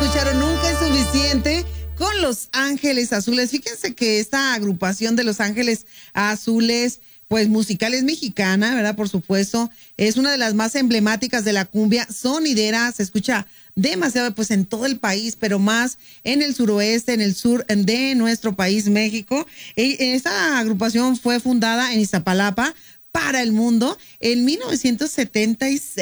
escucharon Nunca es Suficiente con Los Ángeles Azules. Fíjense que esta agrupación de Los Ángeles Azules, pues musical, es mexicana, ¿verdad? Por supuesto, es una de las más emblemáticas de la cumbia sonidera. Se escucha demasiado, pues, en todo el país, pero más en el suroeste, en el sur de nuestro país, México. Esta agrupación fue fundada en Iztapalapa para el mundo en 1976.